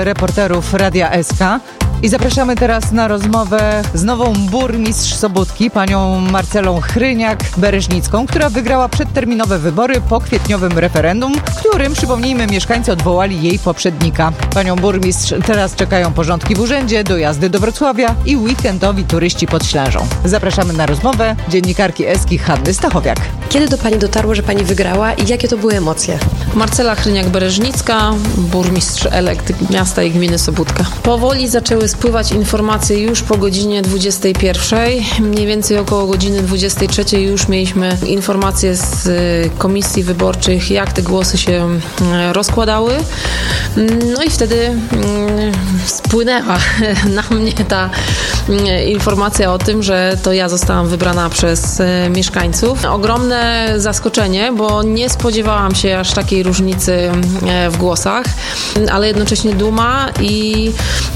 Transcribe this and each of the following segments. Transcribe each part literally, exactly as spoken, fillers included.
reporterów Radia S K. I zapraszamy teraz na rozmowę z nową burmistrz Sobótki, panią Marcelą Chryniak-Bereźnicką, która wygrała przedterminowe wybory po kwietniowym referendum, w którym, przypomnijmy, mieszkańcy odwołali jej poprzednika. Panią burmistrz teraz czekają porządki w urzędzie, dojazdy do Wrocławia i weekendowi turyści pod Ślężą. Zapraszamy na rozmowę dziennikarki Eski Hanny Stachowiak. Kiedy do pani dotarło, że pani wygrała i jakie to były emocje? Marcela Chryniak-Bereźnicka, burmistrz elekt miasta i gminy Sobótka. Powoli zaczęły spływać informacje już po godzinie dwudziestej pierwszej. Mniej więcej około godziny dwudziestej trzeciej już mieliśmy informacje z komisji wyborczych, jak te głosy się rozkładały. No i wtedy spłynęła na mnie ta informacja o tym, że to ja zostałam wybrana przez mieszkańców. Ogromne zaskoczenie, bo nie spodziewałam się aż takiej różnicy w głosach, ale jednocześnie duma i,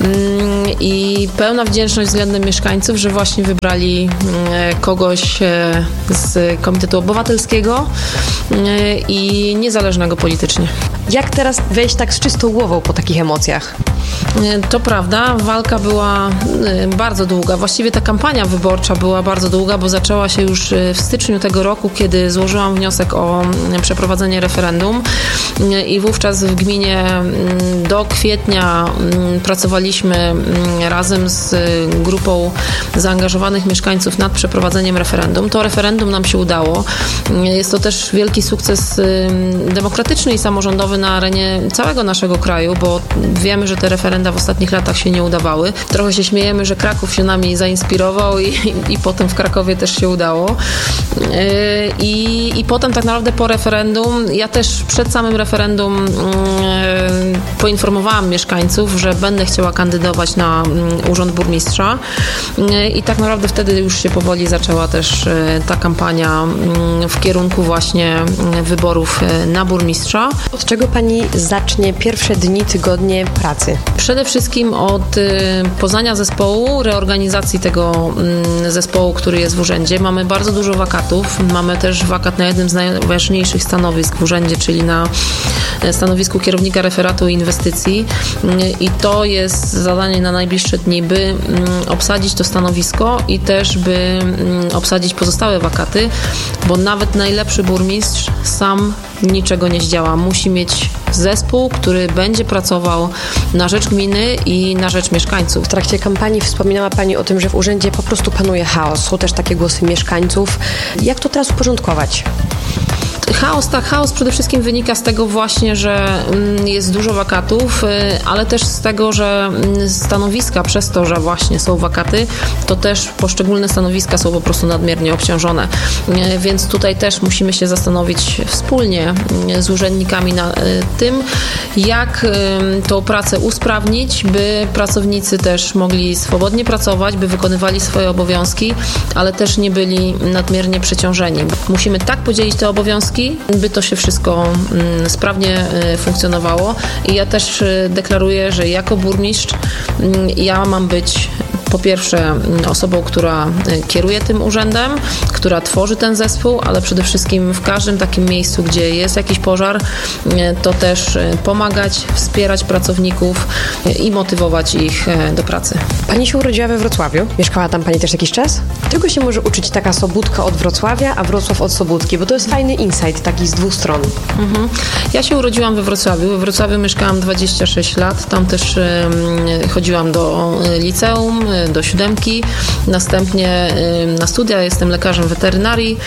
i pełna wdzięczność względem mieszkańców, że właśnie wybrali kogoś z Komitetu Obywatelskiego i niezależnego politycznie. Jak teraz wejść tak z czystą głową po takich emocjach? To prawda, walka była bardzo długa. Właściwie ta kampania wyborcza była bardzo długa, bo zaczęła się już w styczniu tego roku, kiedy złożyłam wniosek o przeprowadzenie referendum i wówczas w gminie do kwietnia pracowaliśmy razem z grupą zaangażowanych mieszkańców nad przeprowadzeniem referendum. To referendum nam się udało. Jest to też wielki sukces demokratyczny i samorządowy na arenie całego naszego kraju, bo wiemy, że te referenda w ostatnich latach się nie udawały. Trochę się śmiejemy, że Kraków się nami zainspirował i, i potem w Krakowie też się udało. I, I potem tak naprawdę po referendum, ja też przed samym referendum poinformowałam mieszkańców, że będę chciała kandydować na urząd burmistrza i tak naprawdę wtedy już się powoli zaczęła też ta kampania w kierunku właśnie wyborów na burmistrza. Od czego pani zacznie pierwsze dni, tygodnie pracy? Przede wszystkim od poznania zespołu, reorganizacji tego zespołu, który jest w urzędzie. Mamy bardzo dużo wakatów. Mamy też wakat na jednym z najważniejszych stanowisk w urzędzie, czyli na stanowisku kierownika referatu i inwestycji. I to jest zadanie na najbliższe dni, by obsadzić to stanowisko i też by obsadzić pozostałe wakaty, bo nawet najlepszy burmistrz sam niczego nie zdziała. Musi mieć zespół, który będzie pracował na rzecz gminy i na rzecz mieszkańców. W trakcie kampanii wspominała pani o tym, że w urzędzie po prostu panuje chaos. Są też takie głosy mieszkańców. Jak to teraz uporządkować? Chaos, tak, chaos przede wszystkim wynika z tego właśnie, że jest dużo wakatów, ale też z tego, że stanowiska przez to, że właśnie są wakaty, to też poszczególne stanowiska są po prostu nadmiernie obciążone. Więc tutaj też musimy się zastanowić wspólnie z urzędnikami na tym, jak tą pracę usprawnić, by pracownicy też mogli swobodnie pracować, by wykonywali swoje obowiązki, ale też nie byli nadmiernie przeciążeni. Musimy tak podzielić te obowiązki, by to się wszystko sprawnie funkcjonowało. I ja też deklaruję, że jako burmistrz ja mam być po pierwsze osobą, która kieruje tym urzędem, która tworzy ten zespół, ale przede wszystkim w każdym takim miejscu, gdzie jest jakiś pożar, to też pomagać, wspierać pracowników i motywować ich do pracy. Pani się urodziła we Wrocławiu. Mieszkała tam pani też jakiś czas? Czego się może uczyć taka Sobótka od Wrocławia, a Wrocław od Sobótki? Bo to jest fajny insight, taki z dwóch stron. Mhm. Ja się urodziłam we Wrocławiu. We Wrocławiu mieszkałam dwadzieścia sześć lat. Tam też um, chodziłam do liceum, do siódemki, następnie na studia, jestem lekarzem weterynarii,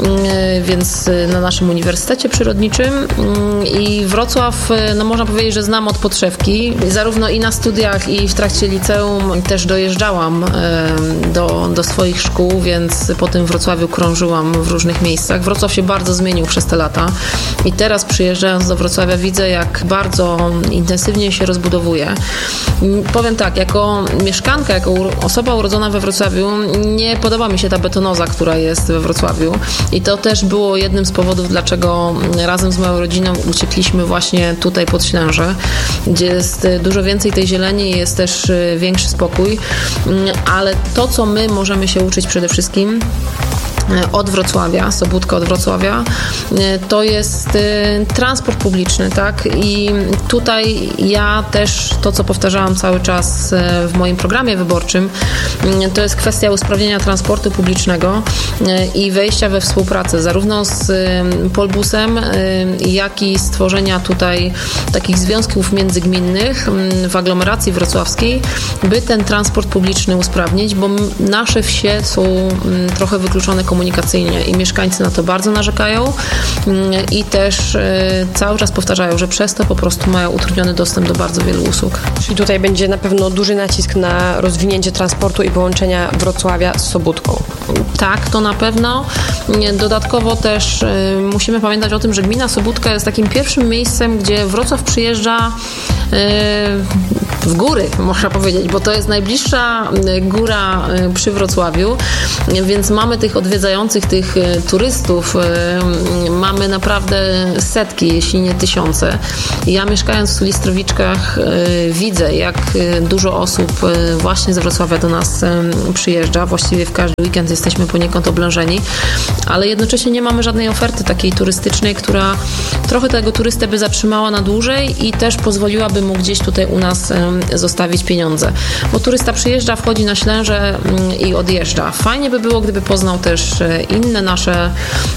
więc na naszym Uniwersytecie Przyrodniczym i Wrocław, no można powiedzieć, że znam od podszewki, zarówno i na studiach, i w trakcie liceum też dojeżdżałam do, do swoich szkół, więc po tym Wrocławiu krążyłam w różnych miejscach. Wrocław się bardzo zmienił przez te lata i teraz przyjeżdżając do Wrocławia widzę, jak bardzo intensywnie się rozbudowuje. Powiem tak, jako mieszkanka, jako osoba urodzona we Wrocławiu, nie podoba mi się ta betonoza, która jest we Wrocławiu i to też było jednym z powodów, dlaczego razem z moją rodziną uciekliśmy właśnie tutaj pod Ślęże, gdzie jest dużo więcej tej zieleni i jest też większy spokój, ale to, co my możemy się uczyć przede wszystkim, od Wrocławia, Sobótka od Wrocławia, to jest transport publiczny, tak? I tutaj ja też to, co powtarzałam cały czas w moim programie wyborczym, to jest kwestia usprawnienia transportu publicznego i wejścia we współpracę zarówno z Polbusem, jak i stworzenia tutaj takich związków międzygminnych w aglomeracji wrocławskiej, by ten transport publiczny usprawnić, bo nasze wsie są trochę wykluczone komunikacyjnie i mieszkańcy na to bardzo narzekają i też cały czas powtarzają, że przez to po prostu mają utrudniony dostęp do bardzo wielu usług. Czyli tutaj będzie na pewno duży nacisk na rozwinięcie transportu i połączenia Wrocławia z Sobótką. Tak, to na pewno. Dodatkowo też musimy pamiętać o tym, że gmina Sobótka jest takim pierwszym miejscem, gdzie Wrocław przyjeżdża w góry, można powiedzieć, bo to jest najbliższa góra przy Wrocławiu, więc mamy tych odwiedzających, tych turystów, mamy naprawdę setki, jeśli nie tysiące. Ja mieszkając w Sulistrowiczkach widzę, jak dużo osób właśnie ze Wrocławia do nas przyjeżdża. Właściwie w każdy weekend jesteśmy poniekąd oblężeni, ale jednocześnie nie mamy żadnej oferty takiej turystycznej, która trochę tego turystę by zatrzymała na dłużej i też pozwoliłaby mu gdzieś tutaj u nas zostawić pieniądze. Bo turysta przyjeżdża, wchodzi na Ślęże i odjeżdża. Fajnie by było, gdyby poznał też inne nasze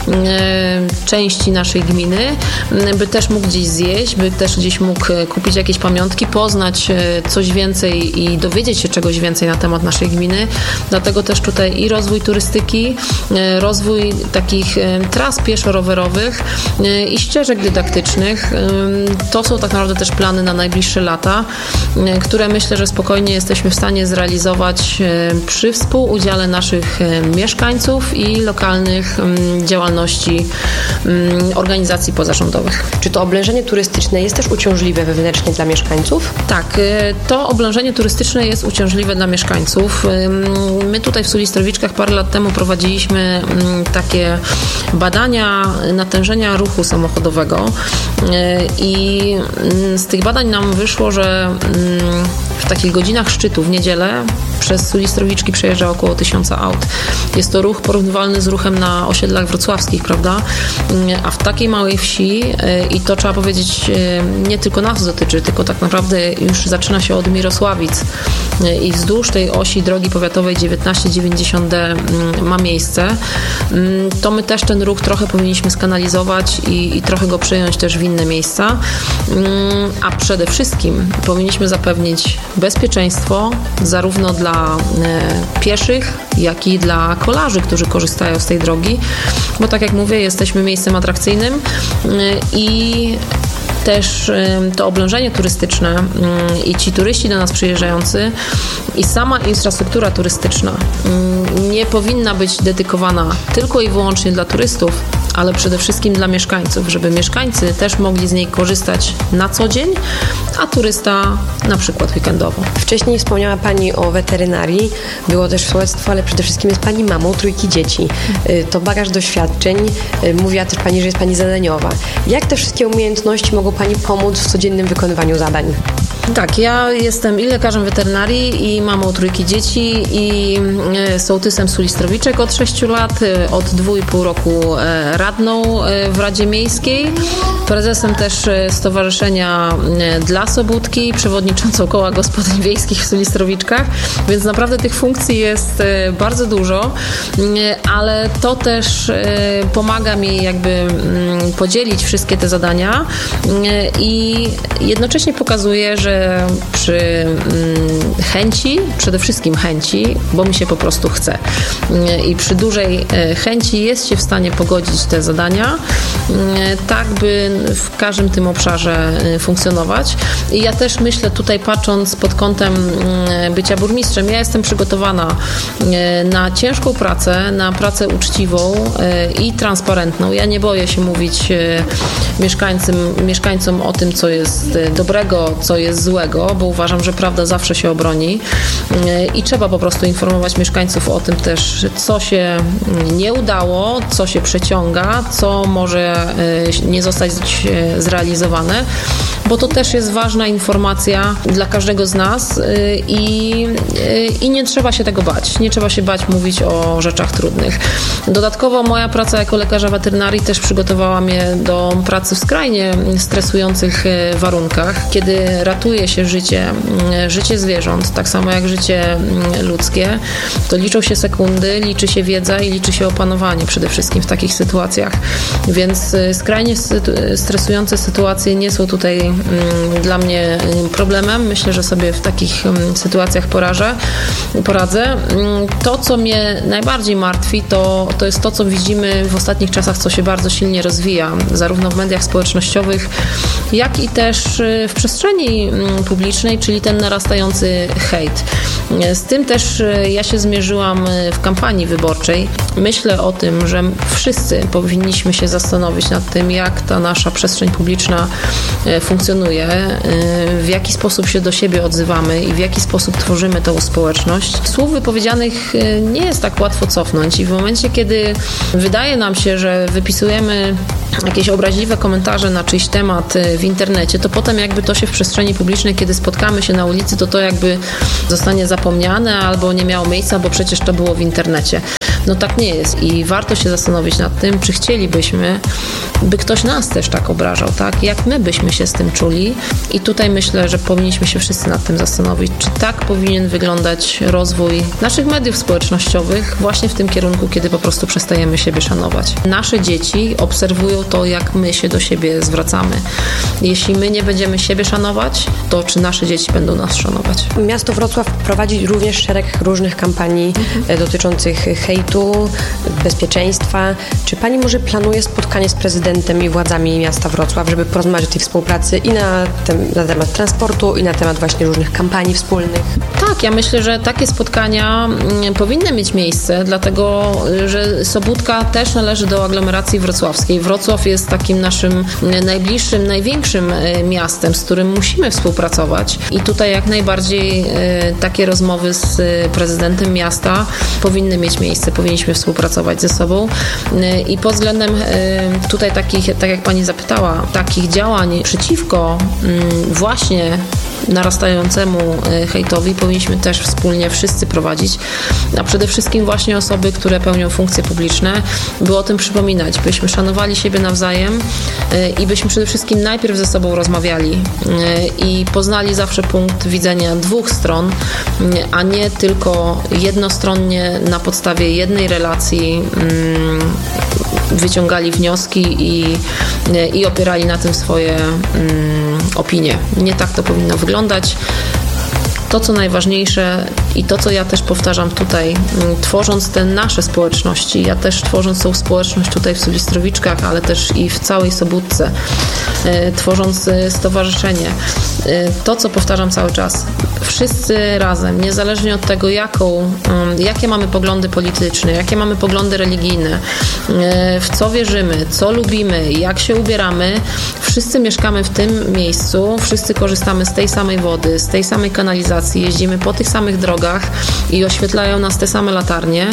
części naszej gminy, by też mógł gdzieś zjeść, by też gdzieś mógł kupić jakieś pamiątki, poznać coś więcej i dowiedzieć się czegoś więcej na temat naszej gminy. Dlatego też tutaj i rozwój turystyki, rozwój takich tras pieszo-rowerowych i ścieżek dydaktycznych. To są tak naprawdę też plany na najbliższe lata, które myślę, że spokojnie jesteśmy w stanie zrealizować przy współudziale naszych mieszkańców i lokalnych działalności organizacji pozarządowych. Czy to oblężenie turystyczne jest też uciążliwe wewnętrznie dla mieszkańców? Tak, to oblężenie turystyczne jest uciążliwe dla mieszkańców. My tutaj w Sulistrowiczkach parę lat temu prowadziliśmy takie badania natężenia ruchu samochodowego i z tych badań nam wyszło, że w takich godzinach szczytu w niedzielę przez Sulistrowiczki przejeżdża około tysiąca aut. Jest to ruch porównywalny z ruchem na osiedlach wrocławskich, prawda? A w takiej małej wsi, i to trzeba powiedzieć, nie tylko nas dotyczy, tylko tak naprawdę już zaczyna się od Mirosławic i wzdłuż tej osi drogi powiatowej dziewiętnaście dziewięćdziesiąt D ma miejsce, to my też ten ruch trochę powinniśmy skanalizować i, i trochę go przejąć też w inne miejsca. A przede wszystkim powinniśmy zapewnić bezpieczeństwo zarówno dla pieszych, jak i dla kolarzy, którzy korzystają z tej drogi, bo tak jak mówię, jesteśmy miejscem atrakcyjnym i też to oblężenie turystyczne i ci turyści do nas przyjeżdżający i sama infrastruktura turystyczna nie powinna być dedykowana tylko i wyłącznie dla turystów, ale przede wszystkim dla mieszkańców, żeby mieszkańcy też mogli z niej korzystać na co dzień, a turysta na przykład weekendowo. Wcześniej wspomniała Pani o weterynarii, było też sołectwo, ale przede wszystkim jest Pani mamą trójki dzieci. To bagaż doświadczeń, mówiła też Pani, że jest Pani zadaniowa. Jak te wszystkie umiejętności mogą Pani pomóc w codziennym wykonywaniu zadań? Tak, ja jestem i lekarzem weterynarii, i mamą trójki dzieci, i sołtysem Sulistrowiczek od sześciu lat, od dwóch i pół roku radną w Radzie Miejskiej, prezesem też Stowarzyszenia dla Sobótki, przewodniczącą Koła Gospodyń Wiejskich w Sulistrowiczkach, więc naprawdę tych funkcji jest bardzo dużo, ale to też pomaga mi jakby podzielić wszystkie te zadania i jednocześnie pokazuje, że przy chęci, przede wszystkim chęci, bo mi się po prostu chce i przy dużej chęci jest się w stanie pogodzić te zadania, tak by w każdym tym obszarze funkcjonować. I ja też myślę tutaj, patrząc pod kątem bycia burmistrzem, ja jestem przygotowana na ciężką pracę, na pracę uczciwą i transparentną. Ja nie boję się mówić mieszkańcom, mieszkańcom o tym, co jest dobrego, co jest złego, bo uważam, że prawda zawsze się obroni. broni i trzeba po prostu informować mieszkańców o tym też, co się nie udało, co się przeciąga, co może nie zostać zrealizowane, bo to też jest ważna informacja dla każdego z nas i, i nie trzeba się tego bać. Nie trzeba się bać mówić o rzeczach trudnych. Dodatkowo moja praca jako lekarza weterynarii też przygotowała mnie do pracy w skrajnie stresujących warunkach, kiedy ratuje się życie, życie zwierząt, tak samo jak życie ludzkie, to liczą się sekundy, liczy się wiedza i liczy się opanowanie przede wszystkim w takich sytuacjach. Więc skrajnie stresujące sytuacje nie są tutaj dla mnie problemem. Myślę, że sobie w takich sytuacjach porażę, poradzę. To, co mnie najbardziej martwi, to, to jest to, co widzimy w ostatnich czasach, co się bardzo silnie rozwija, zarówno w mediach społecznościowych, jak i też w przestrzeni publicznej, czyli ten narastający hejt. Z tym też ja się zmierzyłam w kampanii wyborczej. Myślę o tym, że wszyscy powinniśmy się zastanowić nad tym, jak ta nasza przestrzeń publiczna funkcjonuje, w jaki sposób się do siebie odzywamy i w jaki sposób tworzymy tą społeczność. Słów wypowiedzianych nie jest tak łatwo cofnąć i w momencie, kiedy wydaje nam się, że wypisujemy jakieś obraźliwe komentarze na czyjś temat w internecie, to potem jakby to się w przestrzeni publicznej, kiedy spotkamy się na ulicy, to to jakby zostanie zapomniane albo nie miało miejsca, bo przecież to było w internecie. No tak nie jest i warto się zastanowić nad tym, czy chcielibyśmy, by ktoś nas też tak obrażał, tak? Jak my byśmy się z tym czuli i tutaj myślę, że powinniśmy się wszyscy nad tym zastanowić, czy tak powinien wyglądać rozwój naszych mediów społecznościowych właśnie w tym kierunku, kiedy po prostu przestajemy siebie szanować. Nasze dzieci obserwują to, jak my się do siebie zwracamy. Jeśli my nie będziemy siebie szanować, to czy nasze dzieci będą nas szanować? Miasto Wrocław prowadzi również szereg różnych kampanii mhm. dotyczących hejtu, bezpieczeństwa. Czy pani może planuje spotkanie z prezydentem i władzami miasta Wrocław, żeby porozmawiać o tej współpracy i na, tem, na temat transportu, i na temat właśnie różnych kampanii wspólnych? Tak, ja myślę, że takie spotkania powinny mieć miejsce, dlatego, że Sobótka też należy do aglomeracji wrocławskiej. Wrocław jest takim naszym najbliższym, największym miastem, z którym musimy współpracować i tutaj jak najbardziej takie rozmowy z prezydentem miasta powinny mieć miejsce, powinniśmy współpracować ze sobą i pod względem tutaj takich, tak jak pani zapytała, takich działań przeciwko właśnie narastającemu hejtowi powinniśmy też wspólnie wszyscy prowadzić, a przede wszystkim właśnie osoby, które pełnią funkcje publiczne, by o tym przypominać, byśmy szanowali siebie nawzajem i byśmy przede wszystkim najpierw ze sobą rozmawiali i poznali zawsze punkt widzenia dwóch stron, a nie tylko jednostronnie na podstawie jednej relacji wyciągali wnioski i, i opierali na tym swoje opinie. Nie tak to powinno wyglądać. To, co najważniejsze i to, co ja też powtarzam tutaj, tworząc te nasze społeczności, ja też tworząc tą społeczność tutaj w Sulistrowiczkach, ale też i w całej Sobótce, tworząc stowarzyszenie, to, co powtarzam cały czas, wszyscy razem, niezależnie od tego, jaką, jakie mamy poglądy polityczne, jakie mamy poglądy religijne, w co wierzymy, co lubimy, jak się ubieramy, wszyscy mieszkamy w tym miejscu, wszyscy korzystamy z tej samej wody, z tej samej kanalizacji, jeździmy po tych samych drogach i oświetlają nas te same latarnie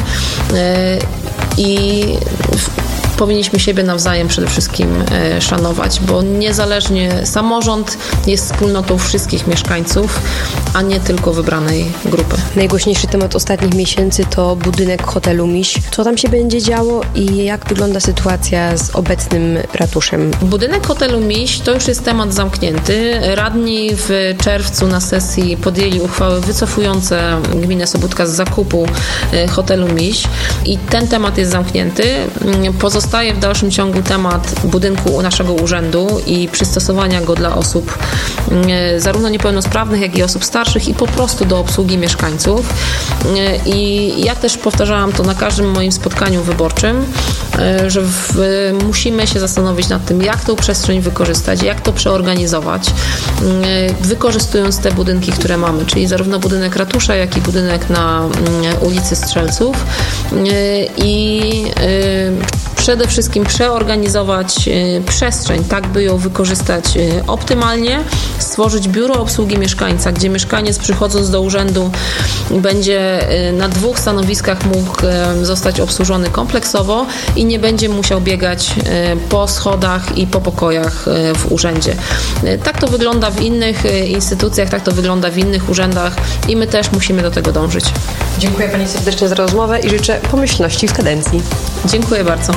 i powinniśmy siebie nawzajem przede wszystkim szanować, bo niezależnie samorząd jest wspólnotą wszystkich mieszkańców, a nie tylko wybranej grupy. Najgłośniejszy temat ostatnich miesięcy to budynek hotelu Miś. Co tam się będzie działo i jak wygląda sytuacja z obecnym ratuszem? Budynek hotelu Miś to już jest temat zamknięty. Radni w czerwcu na sesji podjęli uchwały wycofujące gminę Sobótka z zakupu hotelu Miś i ten temat jest zamknięty. Pozostaje w dalszym ciągu temat budynku naszego urzędu i przystosowania go dla osób zarówno niepełnosprawnych, jak i osób starszych i po prostu do obsługi mieszkańców. I ja też powtarzałam to na każdym moim spotkaniu wyborczym, że w, musimy się zastanowić nad tym, jak tą przestrzeń wykorzystać, jak to przeorganizować, wykorzystując te budynki, które mamy, czyli zarówno budynek ratusza, jak i budynek na ulicy Strzelców i przede wszystkim przeorganizować przestrzeń, tak by ją wykorzystać optymalnie, stworzyć biuro obsługi mieszkańca, gdzie mieszkaniec przychodząc do urzędu będzie na dwóch stanowiskach mógł zostać obsłużony kompleksowo i nie będzie musiał biegać po schodach i po pokojach w urzędzie. Tak to wygląda w innych instytucjach, tak to wygląda w innych urzędach i my też musimy do tego dążyć. Dziękuję Pani serdecznie za rozmowę i życzę pomyślności w kadencji. Dziękuję bardzo.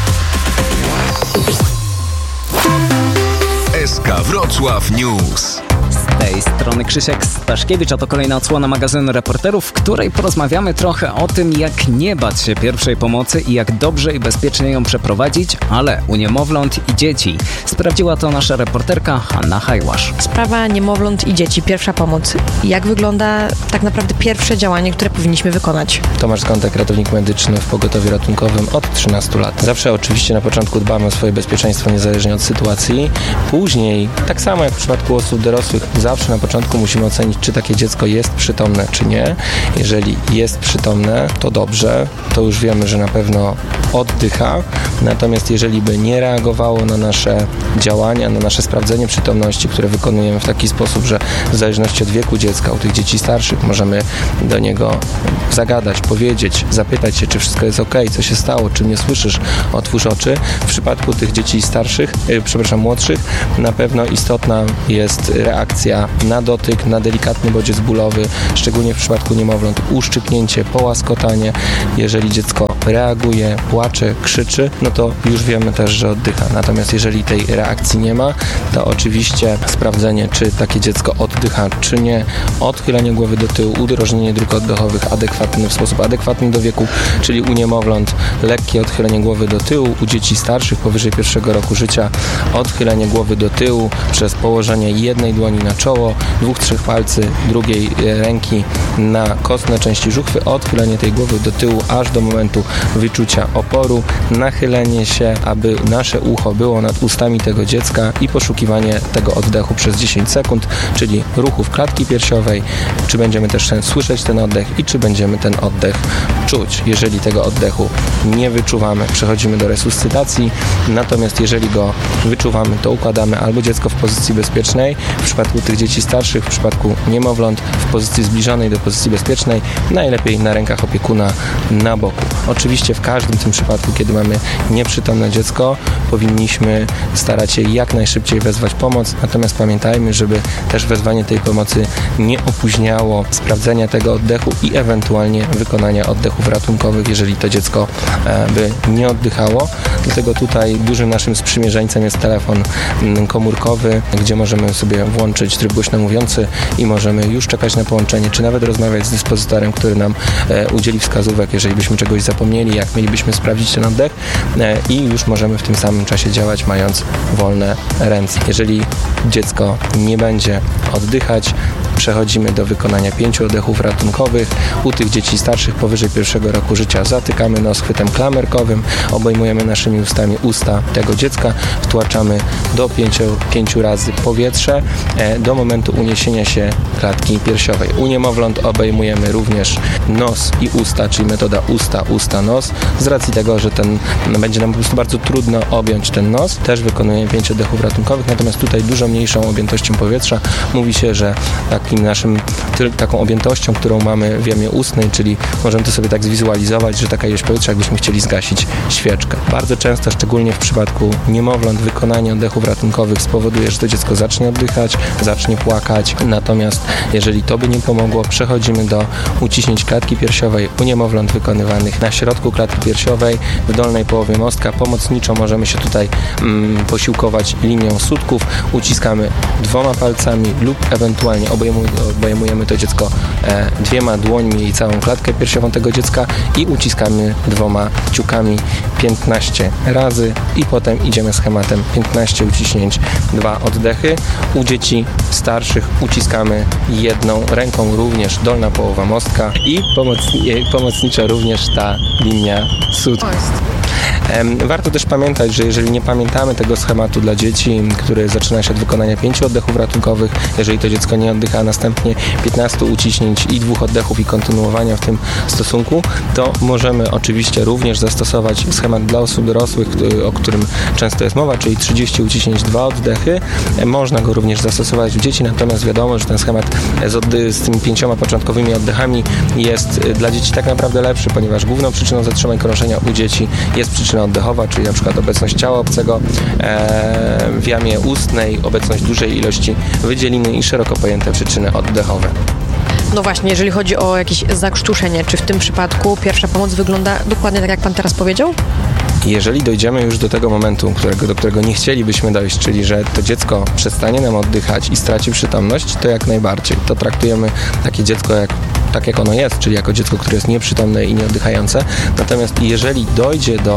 S K Wrocław News. Z tej strony Krzysiek Staszkiewicz, a to kolejna odsłona magazynu Reporterów, w której porozmawiamy trochę o tym, jak nie bać się pierwszej pomocy i jak dobrze i bezpiecznie ją przeprowadzić, ale u niemowląt i dzieci. Sprawdziła to nasza reporterka Hanna Hajłasz. Sprawa niemowląt i dzieci, pierwsza pomoc. Jak wygląda tak naprawdę pierwsze działanie, które powinniśmy wykonać? Tomasz Skątek, ratownik medyczny w pogotowiu ratunkowym od trzynastu lat. Zawsze oczywiście na początku dbamy o swoje bezpieczeństwo niezależnie od sytuacji. Później, tak samo jak w przypadku osób dorosłych, zawsze na początku musimy ocenić, czy takie dziecko jest przytomne, czy nie. Jeżeli jest przytomne, to dobrze, to już wiemy, że na pewno oddycha. Natomiast jeżeli by nie reagowało na nasze działania, na nasze sprawdzenie przytomności, które wykonujemy w taki sposób, że w zależności od wieku dziecka, u tych dzieci starszych możemy do niego zagadać, powiedzieć, zapytać się, czy wszystko jest ok, co się stało, czy mnie słyszysz, otwórz oczy. W przypadku tych dzieci starszych, yy, przepraszam, młodszych, na pewno istotna jest reakcja na dotyk, na delikatny bodziec bólowy, szczególnie w przypadku niemowląt, uszczypnięcie, połaskotanie. Jeżeli dziecko reaguje, płacze, krzyczy, no to już wiemy też, że oddycha. Natomiast jeżeli tej reakcji nie ma, to oczywiście sprawdzenie, czy takie dziecko oddycha, czy nie, odchylenie głowy do tyłu, udrożnienie dróg oddechowych adekwatny, w sposób adekwatny do wieku, czyli u niemowląt lekkie odchylenie głowy do tyłu, u dzieci starszych powyżej pierwszego roku życia odchylenie głowy do tyłu przez położenie jednej dłoni na czoło, dwóch, trzech palcy drugiej ręki na kostne części żuchwy, odchylenie tej głowy do tyłu aż do momentu wyczucia oporu, nachylenie się, aby nasze ucho było nad ustami tego dziecka i poszukiwanie tego oddechu przez dziesięć sekund, czyli ruchów klatki piersiowej, czy będziemy też słyszeć ten oddech i czy będziemy ten oddech czuć. Jeżeli tego oddechu nie wyczuwamy, przechodzimy do resuscytacji, natomiast jeżeli go wyczuwamy, to układamy albo dziecko w pozycji bezpiecznej, w przypadku tych dzieci starszych, w przypadku niemowląt w pozycji zbliżonej do pozycji bezpiecznej, najlepiej na rękach opiekuna na boku. Oczywiście w każdym tym przypadku, kiedy mamy nieprzytomne dziecko, powinniśmy starać się jak najszybciej wezwać pomoc, natomiast pamiętajmy, żeby też wezwanie tej pomocy nie opóźniało sprawdzenia tego oddechu i ewentualnie wykonania oddechów ratunkowych, jeżeli to dziecko e, by nie oddychało. Dlatego tutaj dużym naszym sprzymierzeńcem jest telefon komórkowy, gdzie możemy sobie włączyć tryb głośno mówiący i możemy już czekać na połączenie, czy nawet rozmawiać z dyspozytorem, który nam e, udzieli wskazówek, jeżeli byśmy czegoś zapomnieli, jak mielibyśmy sprawdzić ten oddech e, i już możemy w tym samym czasie działać, mając wolne ręce. Jeżeli dziecko nie będzie oddychać, przechodzimy do wykonania pięciu oddechów ratunkowych. U tych dzieci starszych powyżej pierwszego roku życia zatykamy nos chwytem klamerkowym, obejmujemy naszymi ustami usta tego dziecka, wtłaczamy do pięciu, pięciu razy powietrze e, do momentu uniesienia się klatki piersiowej. U niemowląt obejmujemy również nos i usta, czyli metoda usta, usta, nos. Z racji tego, że ten będzie nam po prostu bardzo trudno objąć ten nos, też wykonujemy pięć oddechów ratunkowych, natomiast tutaj dużo mniejszą objętością powietrza. Mówi się, że takim naszym, taką objętością, którą mamy w jamie ustnej, czyli możemy to sobie tak zwizualizować, że taka ilość powietrza, jakbyśmy chcieli zgasić świeczkę. Bardzo często, szczególnie w przypadku niemowląt, wykonanie oddechów ratunkowych spowoduje, że to dziecko zacznie oddychać, zacznie płakać. Natomiast jeżeli to by nie pomogło, przechodzimy do uciśnięć klatki piersiowej u niemowląt wykonywanych na środku klatki piersiowej, w dolnej połowie mostka. Pomocniczo możemy się tutaj mm, posiłkować linią sutków. Uciskamy dwoma palcami lub ewentualnie obejmujemy, obejmujemy to dziecko e, dwiema dłońmi i całą klatkę piersiową tego dziecka i uciskamy dwoma ciukami piętnaście razy i potem idziemy schematem piętnaście uciśnięć, dwa oddechy. U dzieci starszych uciskamy jedną ręką, również dolna połowa mostka i pomocni- pomocnicza również ta linia sutków. Warto też pamiętać, że jeżeli nie pamiętamy tego schematu dla dzieci, który zaczyna się od wykonania pięciu oddechów ratunkowych, jeżeli to dziecko nie oddycha, a następnie piętnastu uciśnięć i dwóch oddechów i kontynuowania w tym stosunku, to możemy oczywiście również zastosować schemat dla osób dorosłych, o którym często jest mowa, czyli trzydzieści uciśnięć, dwa oddechy. Można go również zastosować w dzieci, natomiast wiadomo, że ten schemat z, oddy- z tymi pięcioma początkowymi oddechami jest dla dzieci tak naprawdę lepszy, ponieważ główną przyczyną zatrzymań krążenia u dzieci jest przyczyna oddechowa, czyli na przykład obecność ciała obcego e, w jamie ustnej, obecność dużej ilości wydzieliny i szeroko pojęte przyczyny oddechowe. No właśnie, jeżeli chodzi o jakieś zakrztuszenie, czy w tym przypadku pierwsza pomoc wygląda dokładnie tak, jak pan teraz powiedział? Jeżeli dojdziemy już do tego momentu, którego, do którego nie chcielibyśmy dojść, czyli że to dziecko przestanie nam oddychać i straci przytomność, to jak najbardziej. To traktujemy takie dziecko jak tak jak ono jest, czyli jako dziecko, które jest nieprzytomne i nieoddychające. Natomiast jeżeli dojdzie do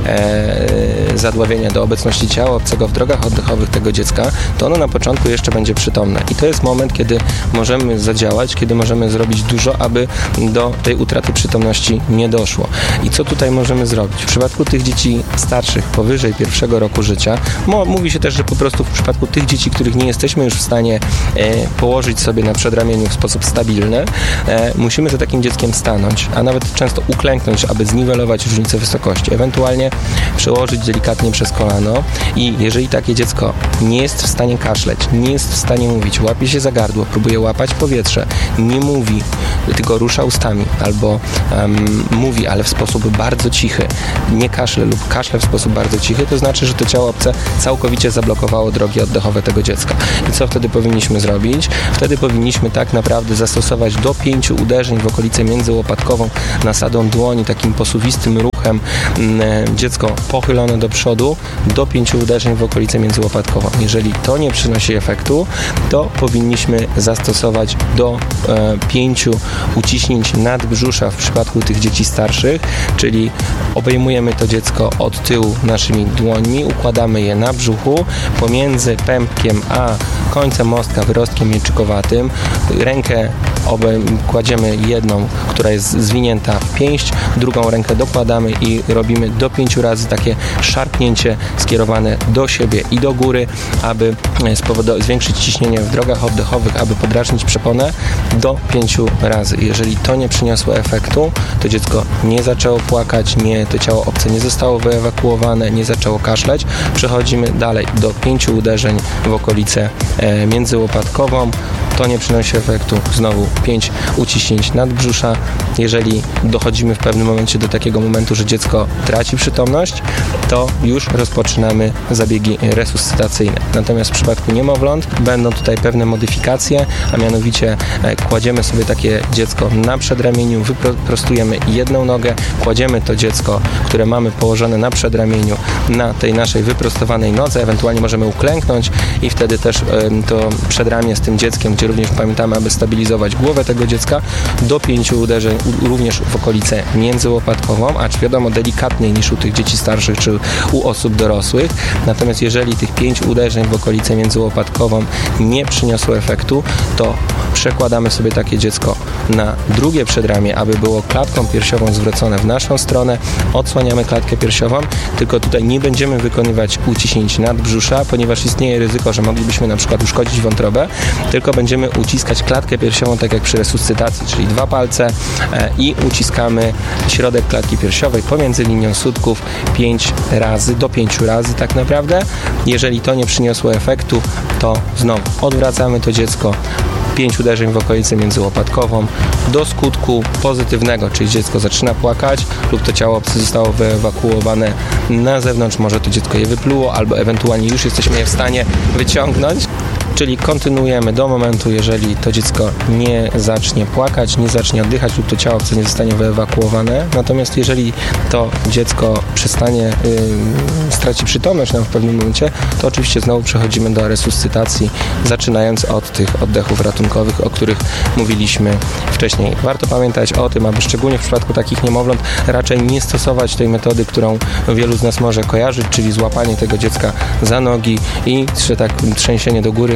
e, zadławienia, do obecności ciała obcego w drogach oddechowych tego dziecka, to ono na początku jeszcze będzie przytomne. I to jest moment, kiedy możemy zadziałać, kiedy możemy zrobić dużo, aby do tej utraty przytomności nie doszło. I co tutaj możemy zrobić? W przypadku tych dzieci starszych, powyżej pierwszego roku życia, mo, mówi się też, że po prostu w przypadku tych dzieci, których nie jesteśmy już w stanie e, położyć sobie na przedramieniu w sposób stabilny, e, musimy za takim dzieckiem stanąć, a nawet często uklęknąć, aby zniwelować różnicę wysokości, ewentualnie przełożyć delikatnie przez kolano i jeżeli takie dziecko nie jest w stanie kaszleć, nie jest w stanie mówić, łapie się za gardło, próbuje łapać powietrze, nie mówi, tylko rusza ustami albo um, mówi, ale w sposób bardzo cichy, nie kaszle lub kaszle w sposób bardzo cichy, to znaczy, że to ciało obce całkowicie zablokowało drogi oddechowe tego dziecka. I co wtedy powinniśmy zrobić? Wtedy powinniśmy tak naprawdę zastosować do pięciu uderzeń w okolicę międzyłopatkową nasadą dłoni, takim posuwistym ruchem, dziecko pochylone do przodu, do pięciu uderzeń w okolicę międzyłopatkową. Jeżeli to nie przynosi efektu, to powinniśmy zastosować do e, pięciu uciśnięć nadbrzusza w przypadku tych dzieci starszych, czyli obejmujemy to dziecko od tyłu naszymi dłońmi, układamy je na brzuchu, pomiędzy pępkiem a końcem mostka, wyrostkiem mieczykowatym, rękę obej- kładziemy jedną, która jest zwinięta w pięść, drugą rękę dokładamy i robimy do pięciu razy takie szarpnięcie skierowane do siebie i do góry, aby spowodować, zwiększyć ciśnienie w drogach oddechowych, aby podrażnić przeponę do pięciu razy. Jeżeli to nie przyniosło efektu, to dziecko nie zaczęło płakać, nie, to ciało obce nie zostało wyewakuowane, nie zaczęło kaszleć, przechodzimy dalej do pięciu uderzeń w okolicę e, międzyłopatkową. To nie przynosi efektu. Znowu pięć uciśnięć nadbrzusza. Jeżeli dochodzimy w pewnym momencie do takiego momentu, że dziecko traci przytomność, to już rozpoczynamy zabiegi resuscytacyjne. Natomiast w przypadku niemowląt będą tutaj pewne modyfikacje, a mianowicie kładziemy sobie takie dziecko na przedramieniu, wyprostujemy jedną nogę, kładziemy to dziecko, które mamy położone na przedramieniu, na tej naszej wyprostowanej nodze, ewentualnie możemy uklęknąć i wtedy też to przedramię z tym dzieckiem, gdzie również pamiętamy, aby stabilizować głowę tego dziecka, do pięciu uderzeń również w okolicę międzyłopatkową, acz wiadomo delikatniej niż u tych dzieci starszych czy u osób dorosłych. Natomiast jeżeli tych pięć uderzeń w okolicę międzyłopatkową nie przyniosło efektu, to przekładamy sobie takie dziecko na drugie przedramię, aby było klatką piersiową zwrócone w naszą stronę, odsłaniamy klatkę piersiową, tylko tutaj nie będziemy wykonywać uciśnięć nadbrzusza, ponieważ istnieje ryzyko, że moglibyśmy na przykład uszkodzić wątrobę, tylko będziemy uciskać klatkę piersiową tak jak przy resuscytacji, czyli dwa palce e, i uciskamy środek klatki piersiowej pomiędzy linią sutków pięć razy, do pięciu razy tak naprawdę. Jeżeli to nie przyniosło efektu, to znowu odwracamy to dziecko, pięć uderzeń w okolicę międzyłopatkową do skutku pozytywnego, czyli dziecko zaczyna płakać lub to ciało obce zostało wyewakuowane na zewnątrz, może to dziecko je wypluło albo ewentualnie już jesteśmy je w stanie wyciągnąć. Czyli kontynuujemy do momentu, jeżeli to dziecko nie zacznie płakać, nie zacznie oddychać lub to ciało obce nie zostanie wyewakuowane. Natomiast jeżeli to dziecko przestanie, yy, straci przytomność nam w pewnym momencie, to oczywiście znowu przechodzimy do resuscytacji, zaczynając od tych oddechów ratunkowych, o których mówiliśmy wcześniej. Warto pamiętać o tym, aby szczególnie w przypadku takich niemowląt raczej nie stosować tej metody, którą wielu z nas może kojarzyć, czyli złapanie tego dziecka za nogi i że tak trzęsienie do góry,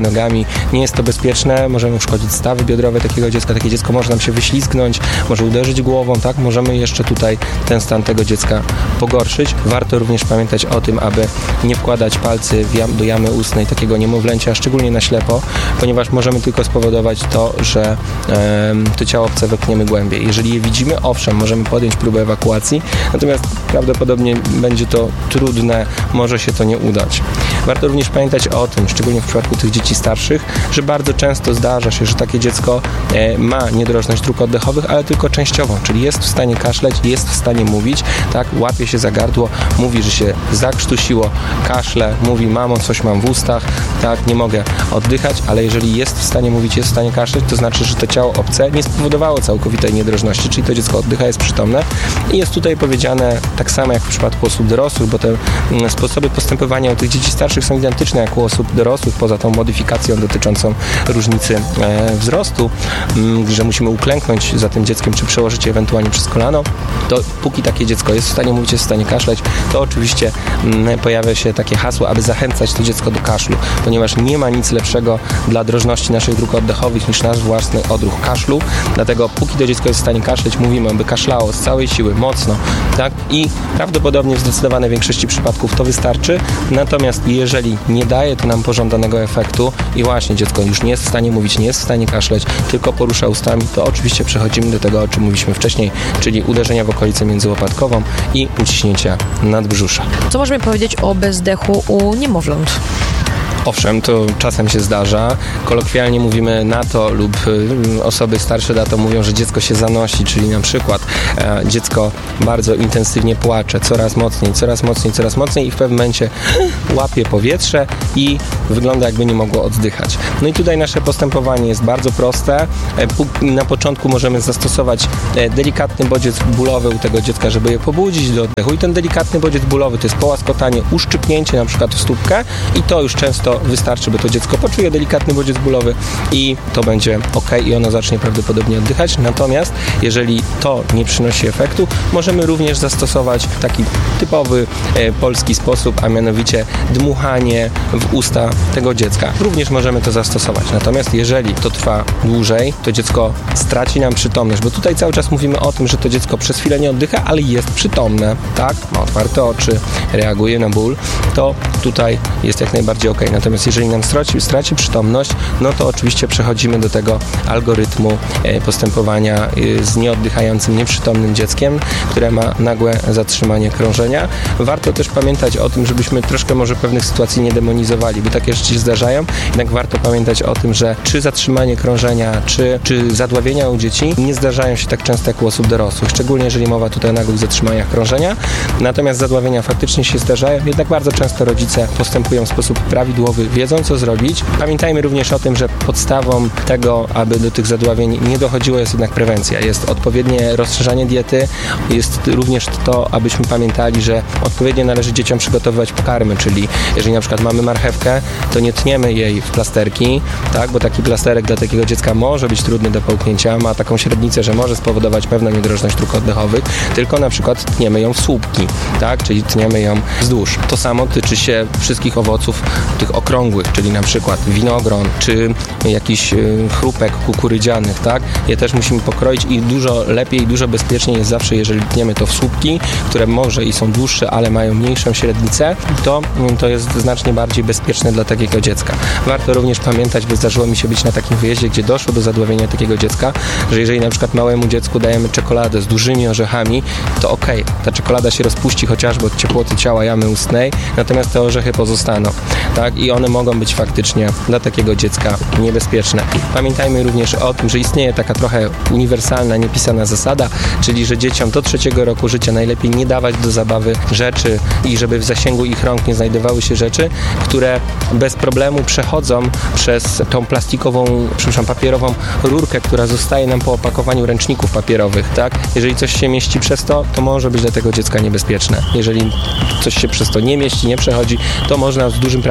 nogami. Nie jest to bezpieczne, możemy uszkodzić stawy biodrowe takiego dziecka, takie dziecko może nam się wyślizgnąć, może uderzyć głową, tak? Możemy jeszcze tutaj ten stan tego dziecka pogorszyć. Warto również pamiętać o tym, aby nie wkładać palcy jam, do jamy ustnej takiego niemowlęcia, szczególnie na ślepo, ponieważ możemy tylko spowodować to, że e, to ciało obce wepchniemy głębiej. Jeżeli je widzimy, owszem, możemy podjąć próbę ewakuacji, natomiast prawdopodobnie będzie to trudne, może się to nie udać. Warto również pamiętać o tym, szczególnie w przypadku tych dzieci starszych, że bardzo często zdarza się, że takie dziecko e, ma niedrożność dróg oddechowych, ale tylko częściową, czyli jest w stanie kaszleć, jest w stanie mówić, tak, łapie się za gardło, mówi, że się zakrztusiło, kaszle, mówi, mamo, coś mam w ustach, tak, nie mogę oddychać, ale jeżeli jest w stanie mówić, jest w stanie kaszleć, to znaczy, że to ciało obce nie spowodowało całkowitej niedrożności, czyli to dziecko oddycha, jest przytomne i jest tutaj powiedziane tak samo jak w przypadku osób dorosłych, bo te mm, sposoby postępowania u tych dzieci starszych są identyczne jak u osób dorosłych, poza tą modyfikacją dotyczącą różnicy e, wzrostu, m, że musimy uklęknąć za tym dzieckiem, czy przełożyć je ewentualnie przez kolano, to póki takie dziecko jest w stanie mówić, jest w stanie kaszleć, to oczywiście m, pojawia się takie hasło, aby zachęcać to dziecko do kaszlu, ponieważ nie ma nic lepszego dla drożności naszych dróg oddechowych niż nasz własny odruch kaszlu, dlatego póki to dziecko jest w stanie kaszleć, mówimy, aby kaszlało z całej siły, mocno, tak, i prawdopodobnie w zdecydowanej większości przypadków to wystarczy, natomiast jeżeli nie daje to nam pożądanego efektu i właśnie dziecko już nie jest w stanie mówić, nie jest w stanie kaszleć, tylko porusza ustami, to oczywiście przechodzimy do tego, o czym mówiliśmy wcześniej, czyli uderzenia w okolicę międzyłopatkową i uciśnięcia nadbrzusza. Co możemy powiedzieć o bezdechu u niemowląt? Owszem, to czasem się zdarza. Kolokwialnie mówimy na to lub y, osoby starsze na to mówią, że dziecko się zanosi, czyli na przykład e, dziecko bardzo intensywnie płacze, coraz mocniej, coraz mocniej, coraz mocniej i w pewnym momencie łapie powietrze i wygląda jakby nie mogło oddychać. No i tutaj nasze postępowanie jest bardzo proste. E, na początku możemy zastosować e, delikatny bodziec bólowy u tego dziecka, żeby je pobudzić do oddechu i ten delikatny bodziec bólowy to jest połaskotanie, uszczypnięcie na przykład w stópkę i to już często wystarczy, by to dziecko poczuje delikatny bodziec bólowy i to będzie ok i ono zacznie prawdopodobnie oddychać. Natomiast jeżeli to nie przynosi efektu, możemy również zastosować taki typowy e, polski sposób, a mianowicie dmuchanie w usta tego dziecka. Również możemy to zastosować. Natomiast jeżeli to trwa dłużej, to dziecko straci nam przytomność, bo tutaj cały czas mówimy o tym, że to dziecko przez chwilę nie oddycha, ale jest przytomne, tak? Ma otwarte oczy, reaguje na ból, to tutaj jest jak najbardziej ok. Natomiast jeżeli nam straci, straci przytomność, no to oczywiście przechodzimy do tego algorytmu postępowania z nieoddychającym, nieprzytomnym dzieckiem, które ma nagłe zatrzymanie krążenia. Warto też pamiętać o tym, żebyśmy troszkę może pewnych sytuacji nie demonizowali, bo takie rzeczy się zdarzają, jednak warto pamiętać o tym, że czy zatrzymanie krążenia, czy, czy zadławienia u dzieci nie zdarzają się tak często jak u osób dorosłych, szczególnie jeżeli mowa tutaj o nagłych zatrzymaniach krążenia. Natomiast zadławienia faktycznie się zdarzają, jednak bardzo często rodzice postępują w sposób prawidłowy, wiedzą co zrobić. Pamiętajmy również o tym, że podstawą tego, aby do tych zadławień nie dochodziło, jest jednak prewencja. Jest odpowiednie rozszerzanie diety, jest również to, abyśmy pamiętali, że odpowiednio należy dzieciom przygotowywać pokarmy, czyli jeżeli na przykład mamy marchewkę, to nie tniemy jej w plasterki, tak, bo taki plasterek dla takiego dziecka może być trudny do połknięcia, ma taką średnicę, że może spowodować pewną niedrożność dróg oddechowych, tylko na przykład tniemy ją w słupki, tak, czyli tniemy ją wzdłuż. To samo tyczy się wszystkich owoców tych okrągłych, czyli na przykład winogron, czy jakiś chrupek kukurydzianych, tak, je też musimy pokroić i dużo lepiej, dużo bezpieczniej jest zawsze, jeżeli tniemy to w słupki, które może i są dłuższe, ale mają mniejszą średnicę, to, to jest znacznie bardziej bezpieczne dla takiego dziecka. Warto również pamiętać, bo zdarzyło mi się być na takim wyjeździe, gdzie doszło do zadławienia takiego dziecka, że jeżeli na przykład małemu dziecku dajemy czekoladę z dużymi orzechami, to okej, okay, ta czekolada się rozpuści chociażby od ciepłoty ciała jamy ustnej, natomiast te orzechy pozostaną, tak, i one mogą być faktycznie dla takiego dziecka niebezpieczne. Pamiętajmy również o tym, że istnieje taka trochę uniwersalna, niepisana zasada, czyli że dzieciom do trzeciego roku życia najlepiej nie dawać do zabawy rzeczy i żeby w zasięgu ich rąk nie znajdowały się rzeczy, które bez problemu przechodzą przez tą plastikową, przepraszam, papierową rurkę, która zostaje nam po opakowaniu ręczników papierowych, tak? Jeżeli coś się mieści przez to, to może być dla tego dziecka niebezpieczne. Jeżeli coś się przez to nie mieści, nie przechodzi, to można z dużym prawdopodobieństwem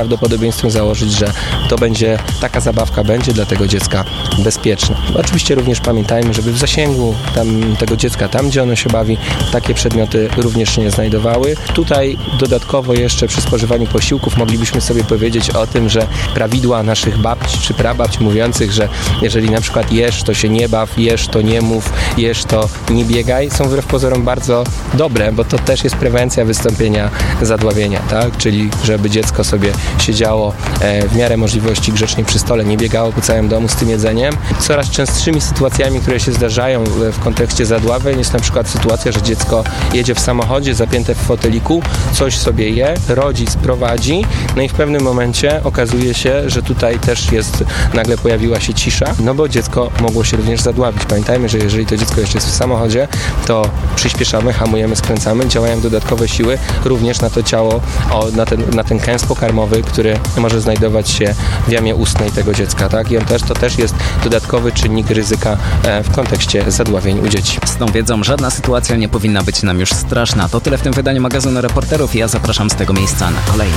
prawdopodobieństwem założyć, że to będzie, taka zabawka będzie dla tego dziecka bezpieczna. Oczywiście również pamiętajmy, żeby w zasięgu tam, tego dziecka, tam gdzie ono się bawi, takie przedmioty również się nie znajdowały. Tutaj dodatkowo jeszcze przy spożywaniu posiłków moglibyśmy sobie powiedzieć o tym, że prawidła naszych babci czy prababć mówiących, że jeżeli na przykład jesz, to się nie baw, jesz, to nie mów, jesz, to nie biegaj, są wbrew pozorom bardzo dobre, bo to też jest prewencja wystąpienia zadławienia, tak? Czyli żeby dziecko sobie siedziało e, w miarę możliwości grzecznie przy stole, nie biegało po całym domu z tym jedzeniem. Coraz częstszymi sytuacjami, które się zdarzają w, w kontekście zadławień jest na przykład sytuacja, że dziecko jedzie w samochodzie zapięte w foteliku, coś sobie je, rodzic prowadzi, no i w pewnym momencie okazuje się, że tutaj też jest, nagle pojawiła się cisza, no bo dziecko mogło się również zadławić. Pamiętajmy, że jeżeli to dziecko jeszcze jest w samochodzie, to przyspieszamy, hamujemy, skręcamy, działają dodatkowe siły również na to ciało, o, na, ten, na ten kęs pokarmowy, który może znajdować się w jamie ustnej tego dziecka, tak? I on też, to też jest dodatkowy czynnik ryzyka e, w kontekście zadławień u dzieci. Z tą wiedzą żadna sytuacja nie powinna być nam już straszna. To tyle w tym wydaniu magazynu Reporterów i ja zapraszam z tego miejsca na kolejne.